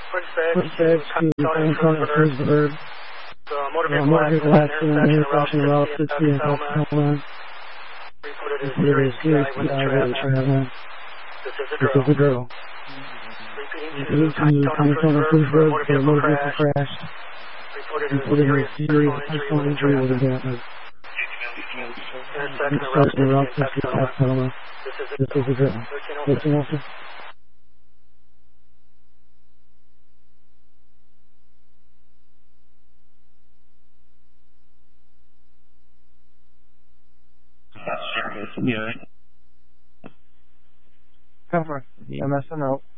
Footsteps to Fredericksburg. Motor vehicle accident, intersection of Route 60 and Pelham. Reported a serious DI traveling. This is a girl. Repeating to Thomas Cruz Road, the motor vehicle crashed. Reported a serious personal injury was damaged. Intersection of Route 60 and Pelham. This is a girl. Listen, officer. Yeah. Cover. EMS and out.